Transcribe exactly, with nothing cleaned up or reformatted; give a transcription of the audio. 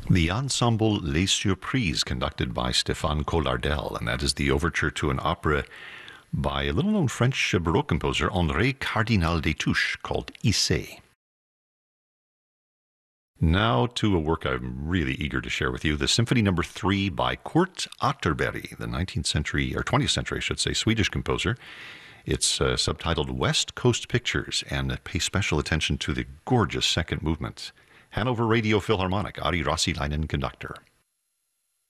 The Ensemble Les Surprises, conducted by Stéphane Collardel, and that is the overture to an opera by a little-known French Baroque composer, André Cardinal Destouches, called Issei. Now to a work I'm really eager to share with you, the Symphony Number Three by Kurt Otterberg, the nineteenth century, or twentieth century, I should say, Swedish composer. It's uh, subtitled West Coast Pictures, and pay special attention to the gorgeous second movement. Hanover Radio Philharmonic, Ari Rossilainen, conductor.